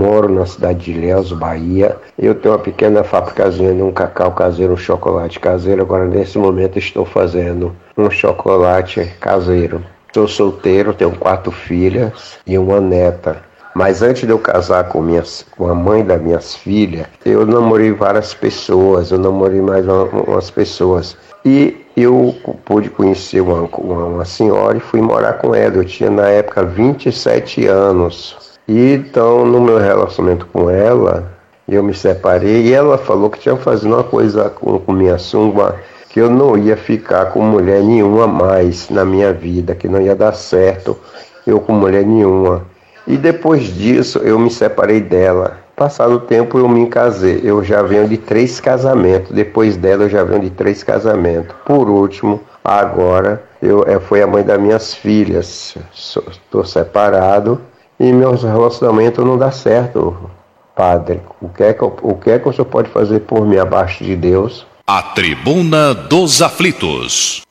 moro na cidade de Ilhéus, Bahia. Eu tenho uma pequena fabricazinha de um cacau caseiro, um chocolate caseiro. Agora, nesse momento, estou fazendo um chocolate caseiro. Sou solteiro, tenho 4 filhas e uma neta. Mas antes de eu casar com a mãe das minhas filhas, eu namorei várias pessoas, eu namorei mais umas pessoas. E eu pude conhecer uma senhora e fui morar com ela. Eu tinha na época 27 anos. E então, no meu relacionamento com ela, eu me separei e ela falou que tinha fazendo uma coisa com minha sunga, que eu não ia ficar com mulher nenhuma mais na minha vida, que não ia dar certo eu com mulher nenhuma. E depois disso eu me separei dela. Passado o tempo eu me casei. Eu já venho de 3 casamentos. Depois dela eu já venho de 3 casamentos. Por último, agora foi a mãe das minhas filhas. Estou separado e meu relacionamento não dá certo, padre. O que é que o senhor pode fazer por mim abaixo de Deus? A Tribuna dos Aflitos.